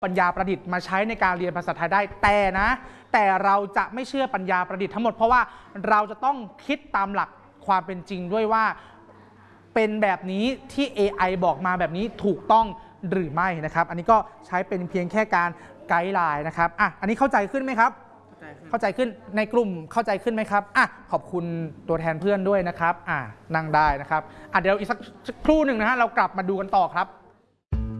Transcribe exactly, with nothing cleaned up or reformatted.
ปัญญาประดิษฐ์มาใช้ในการเรียนภาษาไทยได้แต่นะแต่เราจะไม่เชื่อปัญญาประดิษฐ์ทั้งหมดเพราะว่าเราจะต้องคิดตามหลักความเป็นจริงด้วยว่าเป็นแบบนี้ที่ เอ ไอ บอกมาแบบนี้ถูกต้องหรือไม่นะครับอันนี้ก็ใช้เป็นเพียงแค่การไกด์ไลน์นะครับอ่ะอันนี้เข้าใจขึ้นไหมครับเข้าใจขึ้นในกลุ่มเข้าใจขึ้นไหมครับอ่ะขอบคุณตัวแทนเพื่อนด้วยนะครับอ่ะนั่งได้นะครับอ่ะเดี๋ยวอีกสักครู่หนึ่งนะฮะเรากลับมาดูกันต่อครับ